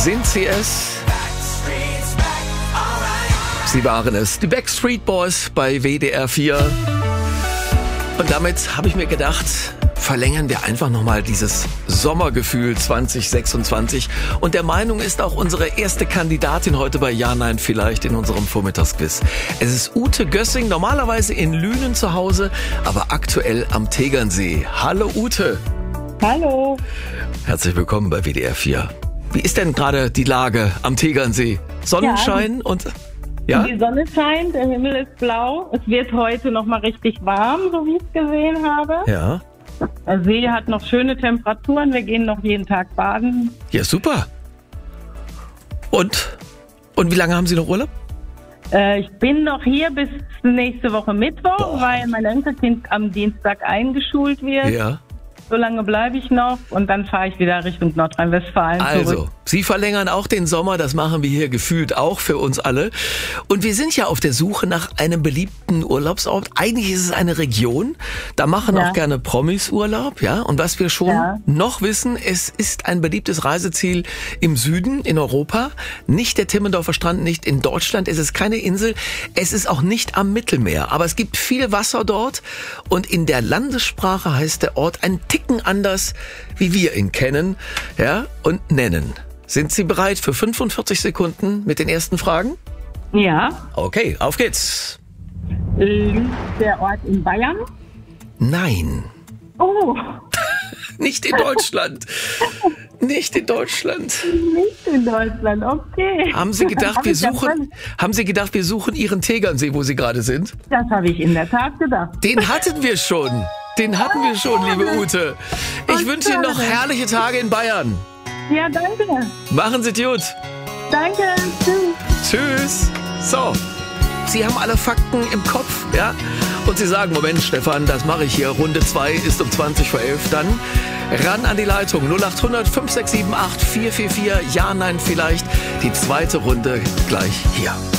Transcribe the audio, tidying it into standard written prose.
Sind sie es? Sie waren es, die Backstreet Boys bei WDR 4. Und damit habe ich mir gedacht, verlängern wir einfach nochmal dieses Sommergefühl 2026. Und der Meinung ist auch unsere erste Kandidatin heute bei Ja, Nein, Vielleicht in unserem Vormittagsquiz. Es ist Ute Gössing, normalerweise in Lünen zu Hause, aber aktuell am Tegernsee. Hallo Ute. Hallo. Herzlich willkommen bei WDR 4. Wie ist denn gerade die Lage am Tegernsee? Sonnenschein und... Ja? Die Sonne scheint, der Himmel ist blau. Es wird heute noch mal richtig warm, so wie ich es gesehen habe. Ja. Der See hat noch schöne Temperaturen. Wir gehen noch jeden Tag baden. Ja, super. Und wie lange haben Sie noch Urlaub? Ich bin noch hier bis nächste Woche Mittwoch, weil mein Enkelkind am Dienstag eingeschult wird. Ja. So lange bleibe ich noch und dann fahre ich wieder Richtung Nordrhein-Westfalen zurück. Also, Sie verlängern auch den Sommer, das machen wir hier gefühlt auch für uns alle. Und wir sind ja auf der Suche nach einem beliebten Urlaubsort. Eigentlich ist es eine Region, da machen auch gerne Promis Urlaub, ja. Und was wir schon noch wissen, es ist ein beliebtes Reiseziel im Süden, in Europa. Nicht der Timmendorfer Strand, nicht in Deutschland, es ist keine Insel, es ist auch nicht am Mittelmeer. Aber es gibt viel Wasser dort und in der Landessprache heißt der Ort ein Ticken anders, wie wir ihn kennen, ja, und nennen. Sind Sie bereit für 45 Sekunden mit den ersten Fragen? Ja. Okay, auf geht's. Liegt der Ort in Bayern? Nein. Oh. Nicht in Deutschland. Nicht in Deutschland. Nicht in Deutschland, okay. Haben Sie gedacht, wir suchen Ihren Tegernsee, wo Sie gerade sind? Das habe ich in der Tat gedacht. Den hatten wir schon. Liebe Ute. Ich wünsche Ihnen noch herrliche Tage in Bayern. Ja, danke. Machen Sie es gut. Danke. Tschüss. Tschüss. So, Sie haben alle Fakten im Kopf, ja? Und Sie sagen, Moment, Stefan, das mache ich hier. Runde 2 ist um 20 vor 11. Dann ran an die Leitung 0800 5678 444. Ja, nein, vielleicht. Die zweite Runde gleich hier.